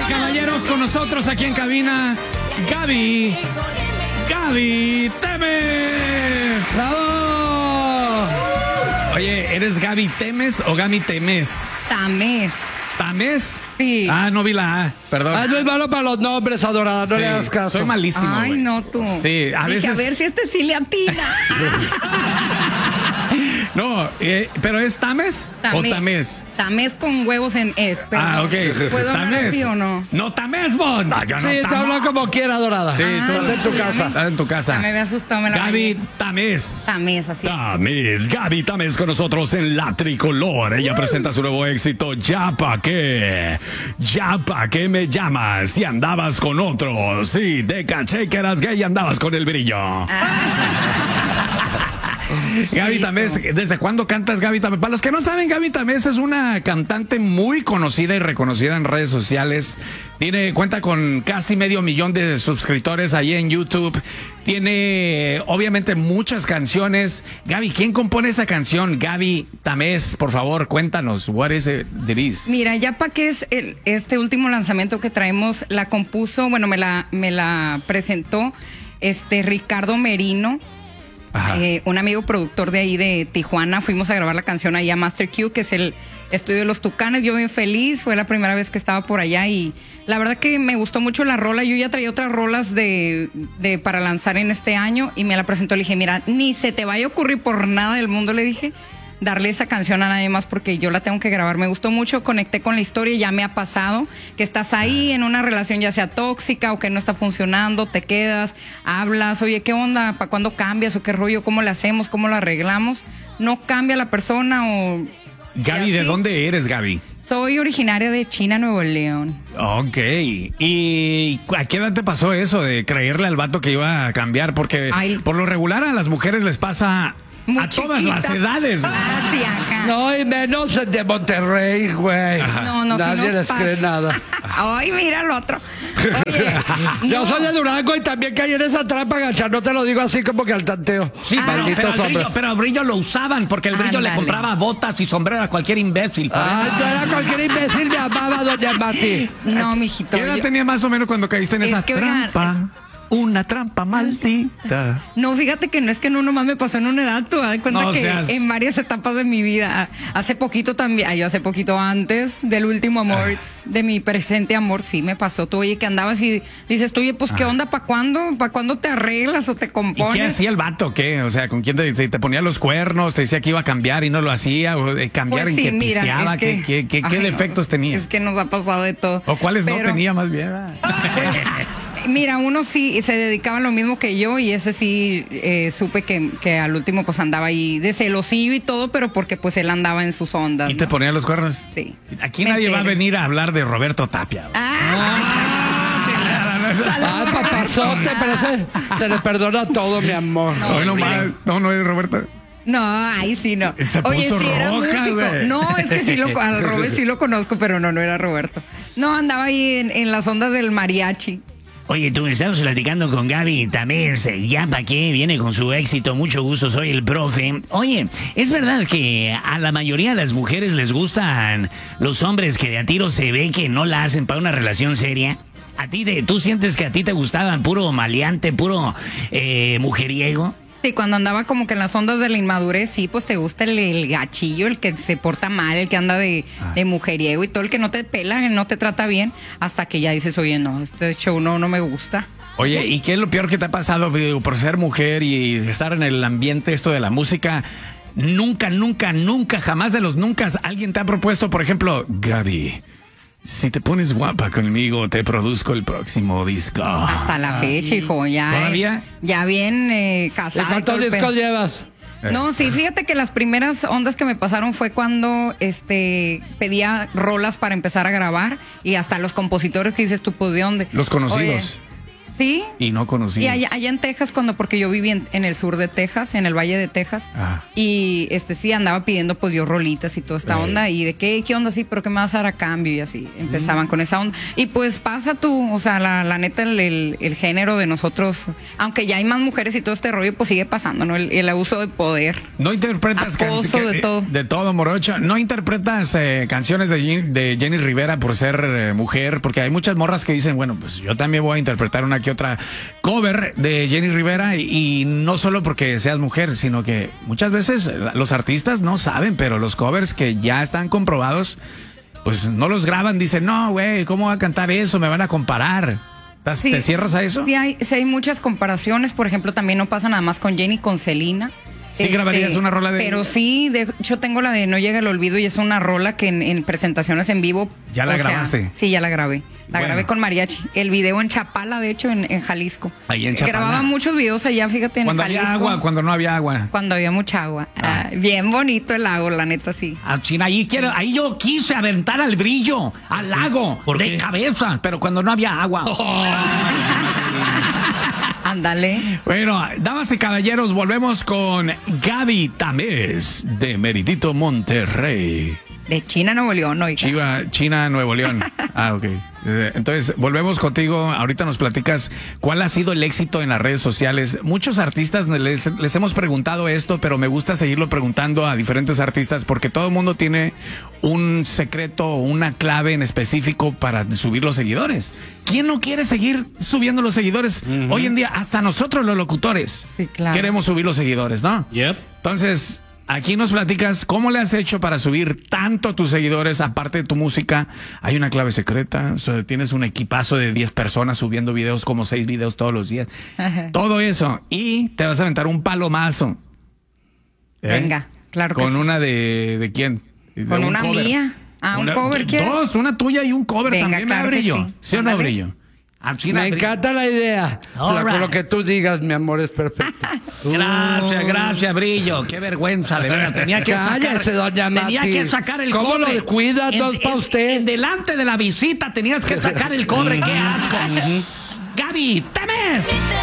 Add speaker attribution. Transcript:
Speaker 1: caballeros, con nosotros aquí en cabina, Gaby Temes.
Speaker 2: ¡Bravo!
Speaker 1: Oye, ¿eres Gaby Temes o Gaby Temes?
Speaker 3: Tamés.
Speaker 1: ¿Tames?
Speaker 3: Sí.
Speaker 1: Ah, no vi la A, perdón.
Speaker 2: No es malo para los nombres, Adorada, no
Speaker 1: Sí,
Speaker 2: le hagas caso.
Speaker 1: soy malísimo.
Speaker 3: Ay,
Speaker 1: güey.
Speaker 3: no tú.
Speaker 1: Sí, a
Speaker 3: Dije,
Speaker 1: veces.
Speaker 3: a ver si sí le atina.
Speaker 1: No, pero ¿es Tames o Tamés?
Speaker 3: Tamés con huevos en es. Pero
Speaker 1: Ah, ok.
Speaker 3: ¿puedo hablar
Speaker 1: Tamés.
Speaker 3: así o no?
Speaker 1: No, Tamés, vos. No, yo no.
Speaker 2: Sí, te
Speaker 1: Tamés.
Speaker 2: habla como quiera, Adorada.
Speaker 1: Sí, tú
Speaker 2: Estás en tu
Speaker 3: sí,
Speaker 2: casa.
Speaker 1: estás en tu casa.
Speaker 3: Ya me había asustado, me la
Speaker 1: Gaby
Speaker 3: bañé.
Speaker 1: Tamés.
Speaker 3: Tamés, así.
Speaker 1: Tamés, Gaby Tamés con nosotros en La Tricolor. Ella presenta su nuevo éxito, Ya pa' qué. Ya pa' qué me llamas si andabas con otro. Sí, te caché que eras gay y andabas con el brillo. Gaby Tamés, ¿desde cuándo cantas Gaby Tamés? Para los que no saben, Gaby Tamés es una cantante muy conocida y reconocida en redes sociales. Cuenta con casi 500,000 de suscriptores ahí en YouTube. Tiene, obviamente, muchas canciones. Gaby, ¿quién compone esa canción? Gaby Tamés, por favor, cuéntanos. What is it that is?
Speaker 3: Mira, ya pa' qué es este último lanzamiento que traemos, la compuso, bueno, me la presentó Ricardo Merino. Un amigo productor de ahí de Tijuana. Fuimos a grabar la canción ahí a Master Q, que es el estudio de los Tucanes. Yo bien feliz, fue la primera vez que estaba por allá y la verdad que me gustó mucho la rola. Yo ya traía otras rolas para lanzar en este año y me la presentó. Le dije, mira, ni se te vaya a ocurrir por nada del mundo, le dije, darle esa canción a nadie más porque yo la tengo que grabar. Me gustó mucho, conecté con la historia, ya me ha pasado que estás ahí en una relación ya sea tóxica o que no está funcionando, te quedas, hablas, oye, ¿qué onda? ¿Para cuándo cambias o qué rollo? ¿Cómo le hacemos? ¿Cómo lo arreglamos? No cambia la persona o...
Speaker 1: Gaby, ¿de dónde eres, Gaby?
Speaker 3: Soy originaria de China, Nuevo León.
Speaker 1: Ok. ¿Y a qué edad te pasó eso de creerle al vato que iba a cambiar? Porque por lo regular a las mujeres les pasa...
Speaker 3: Muy
Speaker 1: a todas
Speaker 3: chiquita.
Speaker 1: las edades.
Speaker 3: Ah, sí, ajá.
Speaker 2: No, y menos de Monterrey, güey.
Speaker 3: No,
Speaker 2: Nadie
Speaker 3: sí nos
Speaker 2: les
Speaker 3: pasa.
Speaker 2: cree nada.
Speaker 3: Ay, mira el otro. Oye,
Speaker 2: Yo soy de Durango y también caí en esa trampa, gacha. No te lo digo así como que al tanteo.
Speaker 1: Sí, pero el brillo lo usaban porque el brillo le
Speaker 3: Ándale.
Speaker 1: compraba botas y sombrero a cualquier imbécil.
Speaker 2: Ay, no era cualquier imbécil, me amaba doña Mati.
Speaker 3: no, mijito.
Speaker 1: ¿Qué edad
Speaker 3: yo-
Speaker 1: tenía más o menos cuando caíste en
Speaker 3: Es
Speaker 1: esa
Speaker 3: que, oigan,
Speaker 1: trampa? Una trampa maldita.
Speaker 3: No, fíjate que no es que no nomás me pasó en una edad, tú das cuenta
Speaker 1: No
Speaker 3: que
Speaker 1: seas-
Speaker 3: en varias etapas de mi vida. Hace poquito también, yo hace poquito antes del último amor, de mi presente amor, sí me pasó. Tú, oye, que andabas y dices, tú, oye, pues, ¿qué onda? ¿Para cuándo? ¿Para cuándo te arreglas o te
Speaker 1: ¿Y
Speaker 3: compones?
Speaker 1: qué hacía el vato? ¿Qué? O sea, ¿con quién te ponía los cuernos? ¿Te decía que iba a cambiar y no lo hacía? ¿O cambiar
Speaker 3: Pues
Speaker 1: en
Speaker 3: sí,
Speaker 1: que
Speaker 3: mira,
Speaker 1: pisteaba?
Speaker 3: es que-
Speaker 1: ¿Qué
Speaker 3: Ay,
Speaker 1: defectos
Speaker 3: no,
Speaker 1: tenía?
Speaker 3: Es que nos ha pasado de todo.
Speaker 1: ¿O cuáles no
Speaker 3: Pero,
Speaker 1: tenía más bien?
Speaker 3: Mira, uno sí se dedicaba a lo mismo que yo y ese sí supe que al último pues andaba ahí de celosillo y todo, pero porque pues él andaba en sus ondas.
Speaker 1: ¿Y te
Speaker 3: ¿no?
Speaker 1: ponía los cuernos?
Speaker 3: Sí.
Speaker 1: Aquí
Speaker 3: Me
Speaker 1: nadie va a
Speaker 3: enteré.
Speaker 1: venir a hablar de Roberto Tapia.
Speaker 2: Ay, papazote, pero se le perdona todo, mi amor.
Speaker 1: Hoy nomás. No es Roberto.
Speaker 3: No, ahí sí no.
Speaker 1: Se
Speaker 3: Oye,
Speaker 1: puso
Speaker 3: sí era
Speaker 1: roja,
Speaker 3: músico.
Speaker 1: güey.
Speaker 3: No, es que sí al Robert sí lo conozco, pero no era Roberto. No, andaba ahí en las ondas del mariachi.
Speaker 4: Oye, tú estamos platicando con Gaby Tamés, ya pa' qué, viene con su éxito, mucho gusto, soy el profe. Oye, ¿es verdad que a la mayoría de las mujeres les gustan los hombres que de a tiro se ve que no la hacen para una relación seria? ¿Tú sientes que a ti te gustaban puro maleante, puro mujeriego?
Speaker 3: Sí, cuando andaba como que en las ondas de la inmadurez, sí, pues te gusta el gachillo, el que se porta mal, el que anda de mujeriego y todo, el que no te pela, el no te trata bien, hasta que ya dices, oye, no, este show no me gusta.
Speaker 1: Oye, ¿y qué es lo peor que te ha pasado, digo, por ser mujer y estar en el ambiente esto de la música? Nunca, jamás de los nunca alguien te ha propuesto, por ejemplo, Gaby, si te pones guapa conmigo, te produzco el próximo disco.
Speaker 3: Hasta la fecha, hijo, ya.
Speaker 1: ¿Todavía?
Speaker 3: Ya bien
Speaker 2: ¿Y
Speaker 3: casada. y
Speaker 2: cuántos
Speaker 3: todo el
Speaker 2: discos
Speaker 3: pedo.
Speaker 2: llevas?
Speaker 3: No, sí, fíjate que las primeras ondas que me pasaron fue cuando pedía rolas para empezar a grabar y hasta los compositores que dices tú, pues, ¿de dónde?
Speaker 1: Los conocidos.
Speaker 3: Oye, Sí.
Speaker 1: Y no conocías.
Speaker 3: Y allá en Texas, porque yo viví en el sur de Texas, en el Valle de Texas, y sí andaba pidiendo pues yo rolitas y toda esta onda, y de qué onda, sí, pero qué me vas a dar a cambio, y así, empezaban con esa onda. Y pues pasa tú, o sea, la neta, el género de nosotros, aunque ya hay más mujeres y todo este rollo, pues sigue pasando, ¿no? El abuso de poder.
Speaker 1: No interpretas
Speaker 3: de todo.
Speaker 1: De todo, morocho. No interpretas canciones de Jenny Rivera por ser mujer, porque hay muchas morras que dicen, bueno, pues yo también voy a interpretar una que otra cover de Jenny Rivera, y no solo porque seas mujer, sino que muchas veces los artistas no saben, pero los covers que ya están comprobados, pues no los graban, dicen, no, güey, ¿cómo va a cantar eso? Me van a comparar.
Speaker 3: Sí,
Speaker 1: ¿te cierras a eso?
Speaker 3: Sí hay muchas comparaciones, por ejemplo, también no pasa nada más con Jenny, con Selena.
Speaker 1: ¿Sí grabarías una rola de...?
Speaker 3: Pero sí, de hecho tengo la de No llega el olvido, y es una rola que en presentaciones en vivo...
Speaker 1: ¿Ya la grabaste?
Speaker 3: Sí, ya la grabé. La grabé con mariachi. El video en Chapala, de hecho, en Jalisco.
Speaker 1: Ahí en Chapala.
Speaker 3: Grababa muchos videos allá, fíjate, en Jalisco.
Speaker 1: Cuando había agua, cuando no había agua.
Speaker 3: Cuando había mucha agua. Bien bonito el lago, la neta, sí.
Speaker 4: China, ahí yo quise aventar al brillo, al lago, de cabeza, pero cuando no había agua.
Speaker 3: Ándale.
Speaker 1: Bueno, damas y caballeros, volvemos con Gaby Tamés, de Meritito, Monterrey.
Speaker 3: De China, Nuevo León, oiga.
Speaker 1: China, Nuevo León. Ok. Entonces, volvemos contigo. Ahorita nos platicas cuál ha sido el éxito en las redes sociales. Muchos artistas les hemos preguntado esto, pero me gusta seguirlo preguntando a diferentes artistas, porque todo el mundo tiene un secreto o una clave en específico para subir los seguidores. ¿Quién no quiere seguir subiendo los seguidores? Hoy en día, hasta nosotros los locutores queremos subir los seguidores, ¿no?
Speaker 5: Yep.
Speaker 1: Entonces, aquí nos platicas cómo le has hecho para subir tanto tus seguidores, aparte de tu música. Hay una clave secreta, o sea, tienes un equipazo de 10 personas subiendo videos, como 6 videos todos los días. Todo eso, y te vas a aventar un palomazo.
Speaker 3: Venga, claro que
Speaker 1: ¿Con
Speaker 3: sí.
Speaker 1: una de quién?
Speaker 3: ¿Con una
Speaker 1: cover.
Speaker 3: mía? ¿Un cover quieres?
Speaker 1: Dos, una tuya y un cover.
Speaker 3: Venga,
Speaker 1: también,
Speaker 3: claro que
Speaker 1: Brillo.
Speaker 3: sí.
Speaker 1: ¿Sí o no, Brillo?
Speaker 2: Me encanta la idea. Con lo que tú digas, mi amor, es perfecto.
Speaker 4: Gracias, Brillo. Qué vergüenza, de verdad. Tenía que
Speaker 2: Cállese, doña Mati.
Speaker 4: Tenía que sacar el
Speaker 2: ¿Cómo
Speaker 4: cobre.
Speaker 2: lo cuida todo para usted?
Speaker 4: Delante de la visita tenías que sacar el cobre. ¡Qué asco! Gaby Tamés.